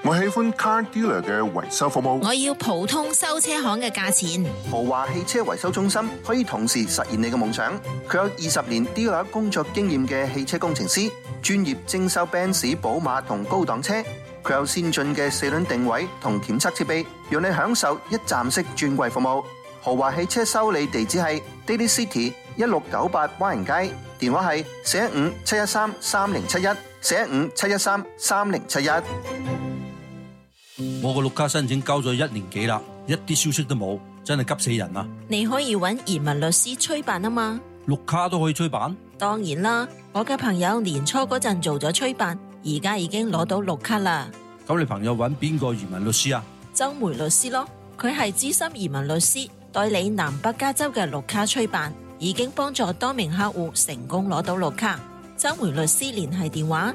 我喜歡 Car Dealer 嘅維修服務。 我要普通修車行嘅價錢。 豪華汽車維修中心可以同時實現你嘅夢想。佢有20年 dealer 工作經驗嘅汽車工程師，專業徵收 Benz、寶馬同高檔車。佢有先進嘅4輪定位同檢測設備，讓你享受一站式專櫃服務。豪華汽車修理地址係 Daily City 1698灣人街，電話係415-713-3071，415-713-3071。 我個綠卡申請交咗1年幾啦，一啲消息都冇，真係急死人啊！ 你可以揾移民律師催辦啊嘛。 綠卡都可以催辦？ 當然啦，我嘅朋友年初嗰陣做咗催辦，而家已經攞到綠卡啦。 咁你朋友揾邊個移民律師啊？ 周梅律師咯，佢係資深移民律師，代理南北加州嘅綠卡催辦，已經幫助多名客戶成功攞到綠卡。周梅律師聯繫電話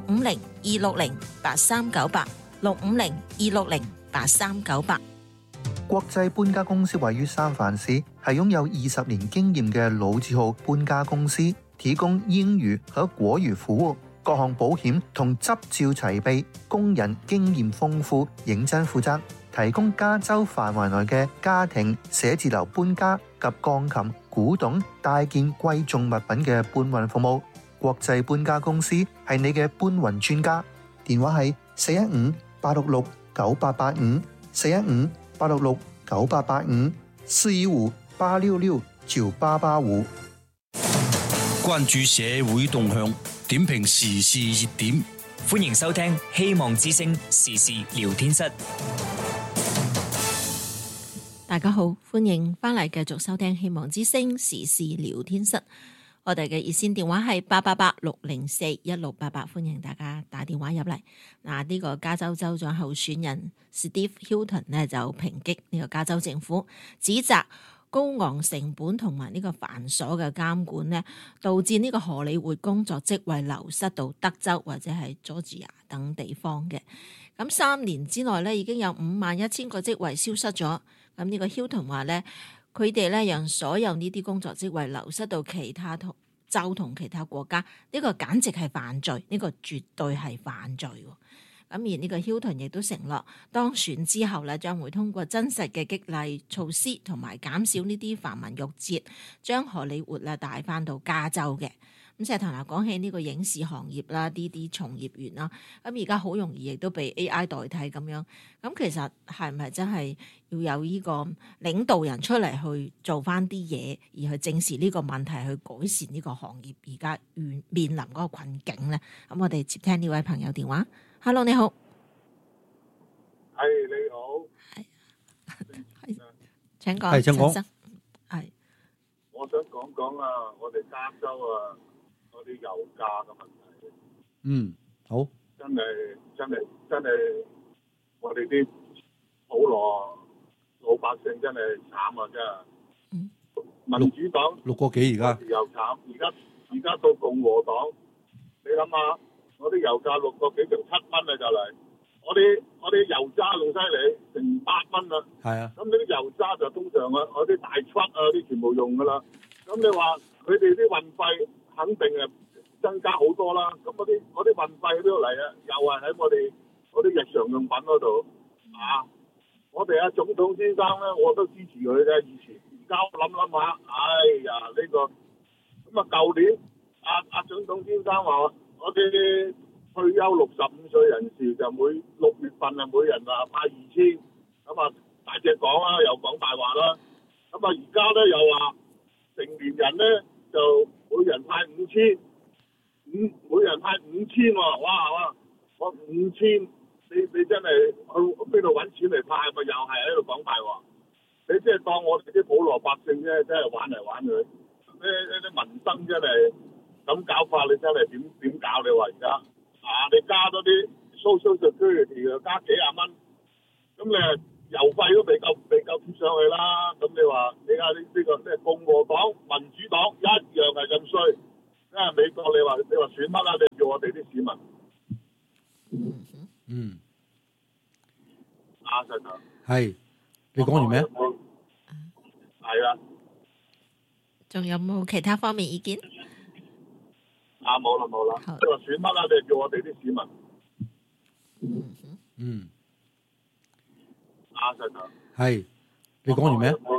650-260-8398，650-260-8398。 國際搬家公司位於三藩市，係擁有20年經驗嘅老字號搬家公司，提供英語和國語服務，各項保險同執照齊備，工人經驗豐富，認真負責，提供加州範圍內嘅家庭、寫字樓搬家及鋼琴、古董、大件貴重物品嘅搬運服務。國際搬家公司係你嘅搬運專家，電話係415-866-9885，415-866-9885，415-866-9885。 關注社會動向，點評時事熱點， 歡迎收聽希望之聲時事聊天室。 大家好，歡迎翻嚟繼續收聽希望之聲時事聊天室。我哋嘅熱線電話係888-604-1688，歡迎大家打電話入嚟。呢個加州州長候選人 Steve Hilton 呢就抨擊呢個加州政府，指責高昂成本同埋呢個繁瑣嘅監管呢，導致呢個荷里活工作職位流失到德州或者係 Georgia 等地方嘅。咁3年之內呢，已經有51,000個職位消失咗。咁呢個 Hilton 話呢，佢哋咧讓所有呢啲工作職位流失到其他州同其他國家，呢個簡直係犯罪，呢個絕對係犯罪。咁而呢個 Hilton 亦都承諾，當選之後咧，將會通過真實嘅激勵措施同埋減少呢啲繁文縟節，將荷里活咧帶翻到加州嘅。咁石頭講起呢個影視行業啦，呢啲從業員啦，咁而家好容易亦都被 AI 代替咁樣。咁其實係唔係真係要有呢個領導人出嚟去做翻啲嘢，而去正視呢個問題，去改善呢個行業而家面臨嗰個困境咧？咁我哋接聽呢位朋友電話。Hello， 你好。 係你好。 係請講。 請講。 係。 我想講講啊，我哋加州啊，嗰啲油價嘅問題。 好。 真係，我哋啲普羅老百姓真係慘啊！真係。民主黨 6個幾而家。 又慘，而家到共和黨，你諗下，我啲油價6個幾成7蚊啊就嚟，我哋油渣仲犀利，成8蚊啦。 係啊。 咁呢啲油渣就通常啊，我啲大 truck 啊啲全部用噶啦。咁你話佢哋啲運費肯定係增加好多啦。咁嗰啲運費喺邊度嚟啊？又係喺我哋嗰啲日常用品嗰度啊！我哋總統先生咧，我都支持佢嘅以前。而家我諗下，哎呀呢個咁啊！舊年總統先生話我哋退休65歲人士就每6月份啊，每人啊派2,000，咁啊大隻講啦，又講大話啦。咁啊而家咧又話成年人咧就每人派5,000，每人派5,000喎，哇！我5,000，你真係去邊度揾錢嚟派？咪又係喺度講大話？你即係當我哋啲普羅百姓啫，真係玩嚟玩去。呢啲民生真係咁搞法，你真係點搞？你話而家你加多啲 social security 又加幾廿蚊，咁你郵費都未夠貼上去啦。咁你話你而家呢個即係共和黨、民主黨一樣係咁衰。因為美國你話選乜啦？你叫我哋啲市民。實在係。你講完咩？ 係啊。 仲有冇其他方面意見？ 冇啦。你話選乜啦？你叫我哋啲市民。 嗯， 阿 Sir 係你講完未啊？